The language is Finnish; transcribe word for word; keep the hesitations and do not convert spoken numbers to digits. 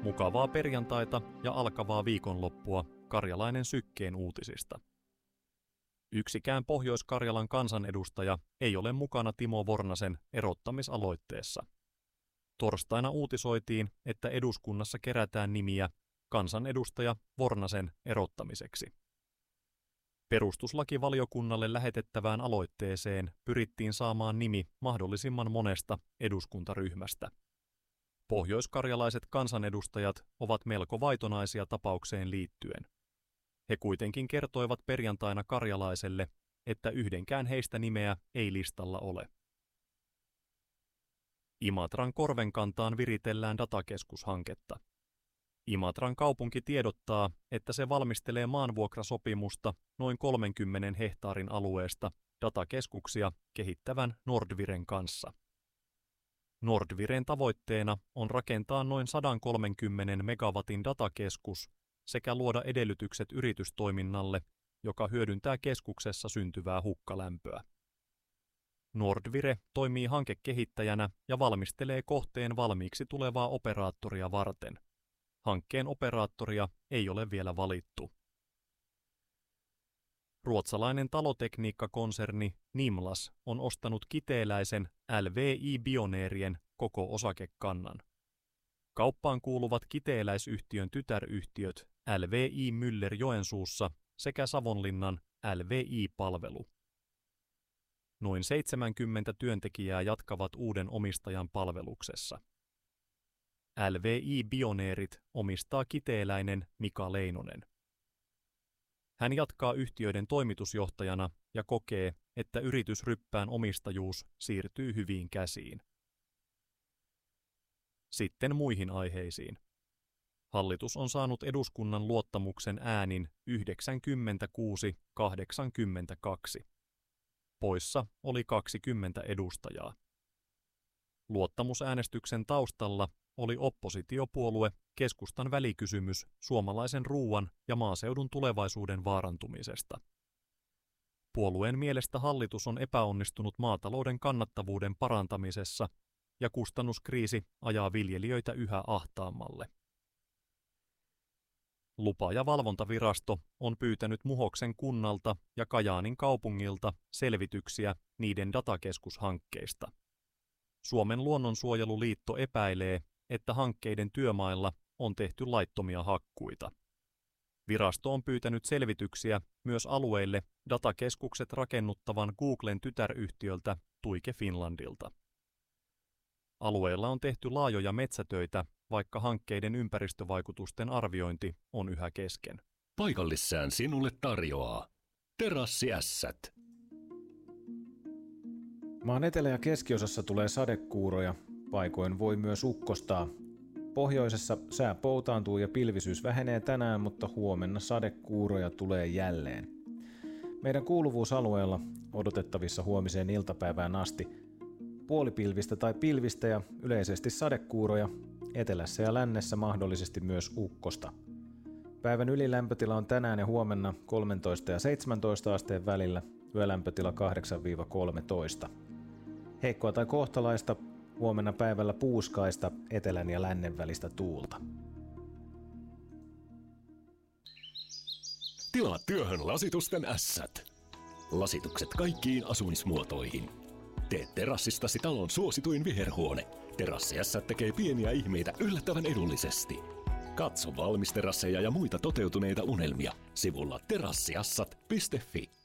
Mukavaa perjantaita ja alkavaa viikonloppua Karjalainen Sykkeen uutisista. Yksikään Pohjois-Karjalan kansanedustaja ei ole mukana Timo Vornasen erottamisaloitteessa. Torstaina uutisoitiin, että eduskunnassa kerätään nimiä kansanedustaja Vornasen erottamiseksi. Perustuslakivaliokunnalle lähetettävään aloitteeseen pyrittiin saamaan nimi mahdollisimman monesta eduskuntaryhmästä. Pohjoiskarjalaiset kansanedustajat ovat melko vaitonaisia tapaukseen liittyen. He kuitenkin kertoivat perjantaina Karjalaiselle, että yhdenkään heistä nimeä ei listalla ole. Imatran Korvenkantaan viritellään datakeskushanketta. Imatran kaupunki tiedottaa, että se valmistelee maanvuokrasopimusta noin kolmenkymmenen hehtaarin alueesta datakeskuksia kehittävän Nordviren kanssa. Nordviren tavoitteena on rakentaa noin sata kolmekymmentä megawatin datakeskus sekä luoda edellytykset yritystoiminnalle, joka hyödyntää keskuksessa syntyvää hukkalämpöä. Nordvire toimii hankekehittäjänä ja valmistelee kohteen valmiiksi tulevaa operaattoria varten. Hankkeen operaattoria ei ole vielä valittu. Ruotsalainen talotekniikkakonserni Nimlas on ostanut kiteeläisen L V I-Bioneerien koko osakekannan. Kauppaan kuuluvat kiteeläisyhtiön tytäryhtiöt L V I Müller Joensuussa sekä Savonlinnan L V I-palvelu. Noin seitsemänkymmentä työntekijää jatkavat uuden omistajan palveluksessa. L V I-Bioneerit omistaa kiteeläinen Mika Leinonen. Hän jatkaa yhtiöiden toimitusjohtajana ja kokee, että yritysryppään omistajuus siirtyy hyviin käsiin. Sitten muihin aiheisiin. Hallitus on saanut eduskunnan luottamuksen äänin yhdeksänkymmentäkuusi kahdeksankymmentäkaksi. Poissa oli kaksikymmentä edustajaa. Luottamusäänestyksen taustalla oli oppositiopuolue Keskustan välikysymys suomalaisen ruuan ja maaseudun tulevaisuuden vaarantumisesta. Puolueen mielestä hallitus on epäonnistunut maatalouden kannattavuuden parantamisessa ja kustannuskriisi ajaa viljelijöitä yhä ahtaammalle. Lupa- ja valvontavirasto on pyytänyt Muhoksen kunnalta ja Kajaanin kaupungilta selvityksiä niiden datakeskushankkeista. Suomen luonnonsuojeluliitto epäilee, että hankkeiden työmailla on tehty laittomia hakkuita. Virasto on pyytänyt selvityksiä myös alueille datakeskukset rakennuttavan Googlen tytäryhtiöltä Tuike Finlandilta. Alueella on tehty laajoja metsätöitä, vaikka hankkeiden ympäristövaikutusten arviointi on yhä kesken. Paikallissään sinulle tarjoaa Terassiässät. Maan etelä- ja keskiosassa tulee sadekuuroja, paikoin voi myös ukkostaa. Pohjoisessa sää poutaantuu ja pilvisyys vähenee tänään, mutta huomenna sadekuuroja tulee jälleen. Meidän kuuluvuusalueella odotettavissa huomiseen iltapäivään asti puolipilvistä tai pilvistä ja yleisesti sadekuuroja, etelässä ja lännessä mahdollisesti myös ukkosta. Päivän ylilämpötila on tänään ja huomenna kolmetoista ja seitsemäntoista asteen välillä, yölämpötila kahdeksan kolmetoista. Heikkoa tai kohtalaista, huomenna päivällä puuskaista etelän ja lännen välistä tuulta. Tilaa työhön lasitusten ässät. Lasitukset kaikkiin asumismuotoihin. Tee terassistasi talon suosituin viherhuone. Terassiässät tekee pieniä ihmeitä yllättävän edullisesti. Katso valmisterasseja ja muita toteutuneita unelmia sivulla terassiassat piste fi.